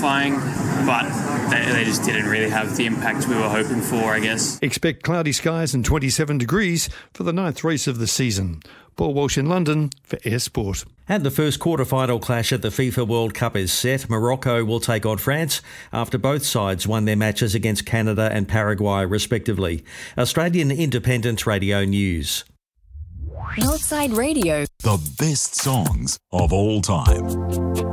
qualifying, but they just didn't really have the impact we were hoping for, I guess. Expect cloudy skies and 27 degrees for the 9th race of the season. Paul Walsh in London for Air Sport. And the first quarter-final clash at the FIFA World Cup is set. Morocco will take on France after both sides won their matches against Canada and Paraguay, respectively. Australian Independent Radio News. Northside Radio. The best songs of all time.